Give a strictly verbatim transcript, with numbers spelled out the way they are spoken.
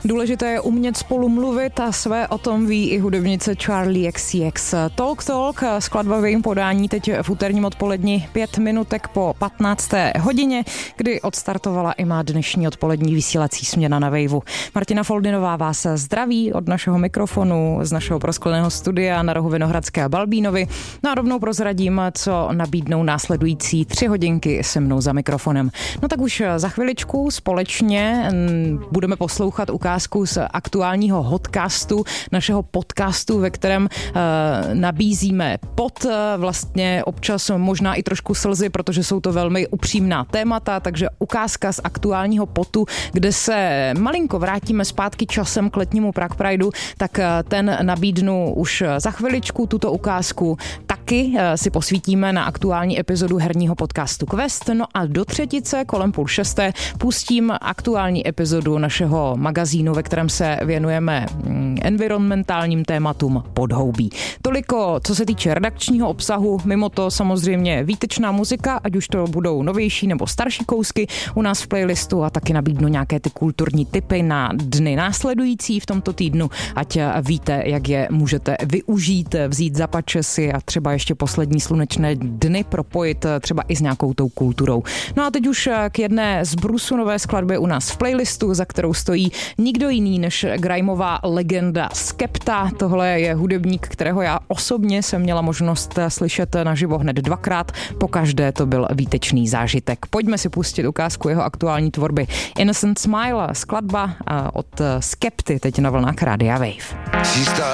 Důležité je umět spolu mluvit a své o tom ví i hudebnice Charli X C X. Talk Talk, skladba v jejím podání teď v úterním odpoledni pět minutek po patnácté hodině, kdy odstartovala i má dnešní odpolední vysílací směna na Waveu. Martina Foldinová vás zdraví od našeho mikrofonu z našeho proskleného studia na rohu Vinohradské a Balbínovy. No a rovnou prozradím, co nabídnou následující tři hodinky se mnou za mikrofonem. No tak už za chviličku společně budeme poslouchat ukázku z aktuálního hotcastu, našeho podcastu, ve kterém uh, nabízíme pod uh, vlastně občas možná i trošku slzy, protože jsou to velmi upřímná témata, takže ukázka z aktuálního potu, kde se malinko vrátíme zpátky časem k letnímu Prague Prideu, tak uh, ten nabídnu už za chviličku tuto ukázku. Taky uh, si posvítíme na aktuální epizodu herního podcastu Quest, no a do třetice kolem půl šesté pustím aktuální epizodu našeho magazínu, ve kterém se věnujeme environmentálním tématům podhoubí. Toliko, co se týče redakčního obsahu, mimo to samozřejmě výtečná muzika, ať už to budou novější nebo starší kousky u nás v playlistu a taky nabídnu nějaké ty kulturní tipy na dny následující v tomto týdnu, ať víte, jak je můžete využít, vzít za pačesy a třeba ještě poslední slunečné dny propojit třeba i s nějakou tou kulturou. No a teď už k jedné z brusunové skladby u nás v playlistu, za kterou stojí nikdo jiný než grimeová legenda Skepta. Tohle je hudebník, kterého já osobně jsem měla možnost slyšet naživo hned dvakrát. Pokaždé to byl výtečný zážitek. Pojďme si pustit ukázku jeho aktuální tvorby. Innocent Smile, skladba od Skepty, teď na vlnách Rádia Wave.